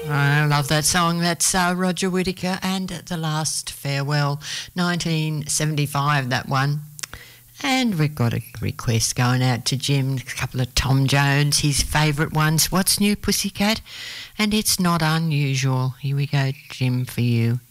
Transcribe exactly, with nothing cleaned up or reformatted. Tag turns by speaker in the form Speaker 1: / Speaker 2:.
Speaker 1: I love that song. That's uh, Roger Whittaker and The Last Farewell, nineteen seventy-five, that one. And we've got a request going out to Jim, a couple of Tom Jones, his favourite ones. What's New, Pussycat? And It's Not Unusual. Here we go, Jim, for you.